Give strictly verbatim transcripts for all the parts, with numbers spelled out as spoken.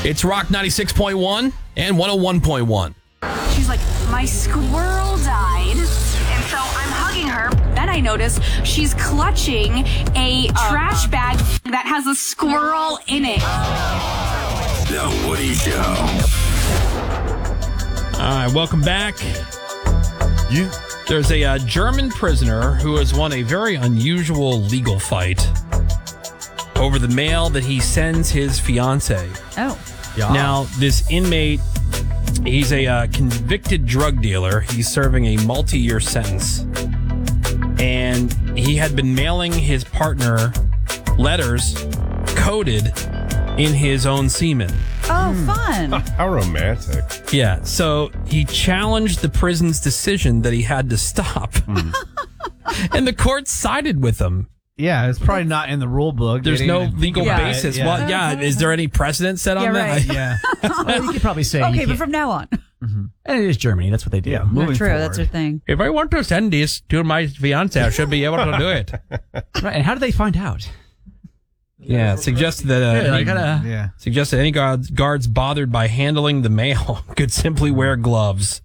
It's Rock ninety-six point one and one oh one point one. She's like, my squirrel died, and so I'm hugging her. Then I notice she's clutching a trash bag that has a squirrel in it. The Woody Show. All right, welcome back. You? There's a uh, German prisoner who has won a very unusual legal fight over the mail that he sends his fiancée. Oh. Yeah. Now, this inmate, he's a uh, convicted drug dealer. He's serving a multi-year sentence. And he had been mailing his partner letters coded in his own semen. Oh, fun. How romantic. Yeah, so he challenged the prison's decision that he had to stop. Mm. And the court sided with him. Yeah, it's probably not in the rule book. There's no legal yeah. basis. Yeah. Well, yeah, is there any precedent set on Yeah, that? right. Yeah. Well, you could probably say. Okay, you but can't- from now on. Mm-hmm. And it is Germany. That's what they do. Yeah, Not moving true. forward. That's her thing. If I want to send this to my fiancé, I should be able to do it. Right. And how do they find out? Yeah, suggested that uh, Yeah, any, I gotta- Yeah. suggested any guards, guards bothered by handling the mail could simply wear gloves.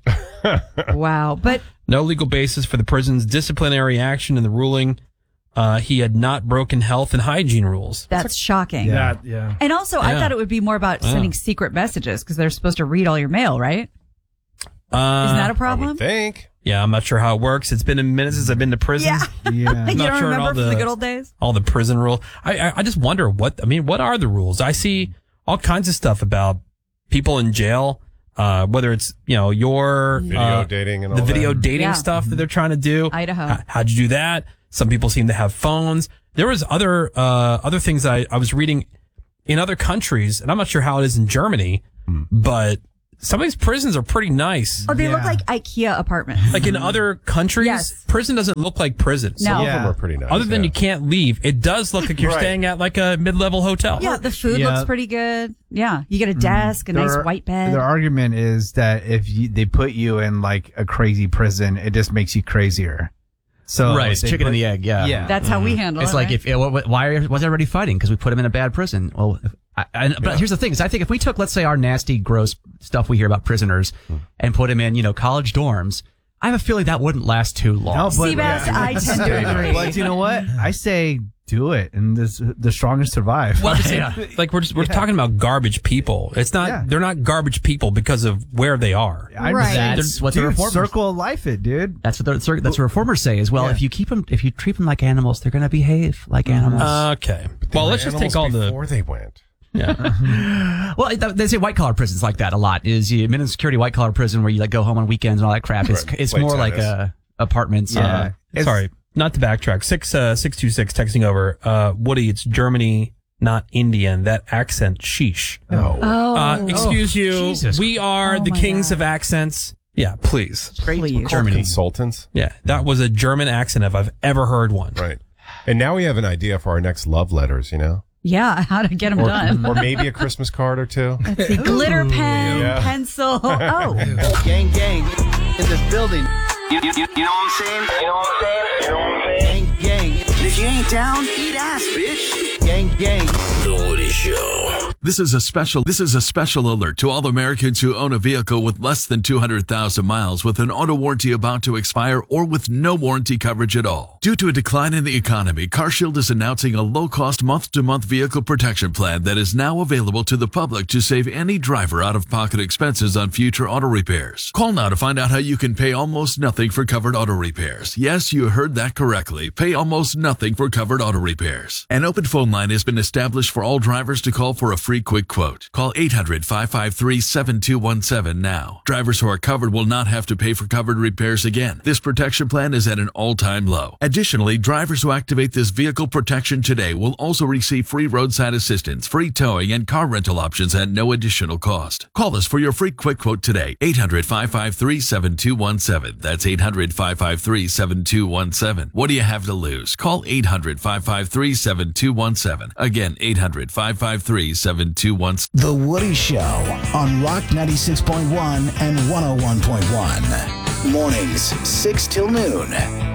Wow. But No legal basis for the prison's disciplinary action in the ruling. Uh, he had not broken health and hygiene rules. that's shocking. Yeah. That, yeah. And also, I Yeah. thought it would be more about Yeah. sending secret messages because they're supposed to read all your mail, right? Uh, Isn't that a I would problem? think. Yeah, I'm not sure how it works. It's been a minute since I've been to prison. Yeah. Yeah. You not don't sure remember all from the- the good old days? All the prison rule. I, I I just wonder what I mean. What are the rules? I see all kinds of stuff about people in jail. Uh, whether it's you know your Video uh, dating and all the video that. dating Yeah. stuff that they're trying to do. Idaho. H- how'd you do that? Some people seem to have phones. There was other uh other things I I was reading in other countries, and I'm not sure how it is in Germany, but some of these prisons are pretty nice. Oh, they look Yeah. like IKEA apartments. Like in other countries, Yes. prison doesn't look like prison. No. Some of Yeah. them are pretty nice. Other than yeah. you can't leave, it does look like you're Right. staying at like a mid-level hotel. Yeah, the food Yeah. looks pretty good. Yeah, you get a desk, a nice Their- white bed. Their argument is that if you, they put you in like a crazy prison, it just makes you crazier. So right. It's they chicken put- and the egg. Yeah. Yeah. That's how we handle It's it. like right? if uh, wh- wh- why was everybody fighting? Because we put him in a bad prison. Well, if, I, I, but here's the thing: is I think if we took, let's say, our nasty, gross stuff we hear about prisoners, and put him in, you know, college dorms, I have a feeling that wouldn't last too long. No, but- Seabass, I tend to agree. But you know what? I say do it, and this, the strongest survive. Well, yeah. Like we're just, we're talking about garbage people. It's not Yeah. they're not garbage people because of where they are. I Right. That's what the dude, reformers. circle of life it, dude. That's what the cir- that's what reformers say as well. Yeah. If you keep them, if you treat them like animals, they're going to behave like animals. Okay. Well, let's just take all the before they went. yeah. Well, th- they say white collar prisons like that a lot. Is you minimum security white collar prison where you like go home on weekends and all that crap. It's Right. it's Play more like tennis. uh, apartments. Yeah. Uh, It's- Sorry, not to backtrack. Six uh, six two six texting over. Uh, Woody, it's Germany, not Indian. That accent, sheesh. No. oh, Uh, excuse you. Jesus. We are Oh the my kings God. of accents. Yeah, please. great Please. Germany. Consultants. Yeah, that was a German accent if I've ever heard one. Right. And now we have an idea for our next love letters, you know? yeah, how to get them Or, done. or maybe a Christmas card or two. Let's see, glitter pen, Yeah. pencil. Oh, Gang, gang, in this building. You, you, you, you know what I'm saying? You know what I'm saying? You know what I'm saying? Gang, gang. And if you ain't down, eat ass, bitch. Gang, gang. The Woody Show. This is a special this is a special alert to all Americans who own a vehicle with less than two hundred thousand miles with an auto warranty about to expire or with no warranty coverage at all. Due to a decline in the economy, CarShield is announcing a low-cost month-to-month vehicle protection plan that is now available to the public to save any driver out-of-pocket expenses on future auto repairs. Call now to find out how you can pay almost nothing for covered auto repairs. Yes, you heard that correctly. Pay almost nothing for covered auto repairs. An open phone line has been established for all drivers to call for a free quick quote. Call eight hundred, five five three, seven two one seven now. Drivers who are covered will not have to pay for covered repairs again. This protection plan is at an all-time low. Additionally, drivers who activate this vehicle protection today will also receive free roadside assistance, free towing, and car rental options at no additional cost. Call us for your free quick quote today. eight hundred, five five three, seven two one seven. That's eight hundred, five five three, seven two one seven. What do you have to lose? Call eight hundred, five five three, seven two one seven. Again, eight hundred, five five three, seven two one seven. The Woody Show on Rock ninety-six point one and one oh one point one. Mornings, six till noon.